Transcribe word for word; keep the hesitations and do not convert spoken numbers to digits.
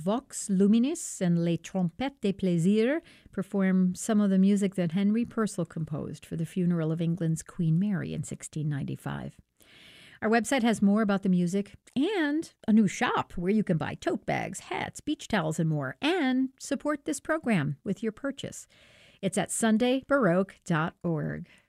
Vox Luminis and Les Trompettes des Plaisirs perform some of the music that Henry Purcell composed for the funeral of England's Queen Mary in sixteen ninety-five. Our website has more about the music and a new shop where you can buy tote bags, hats, beach towels, and more, and support this program with your purchase. It's at sunday baroque dot org.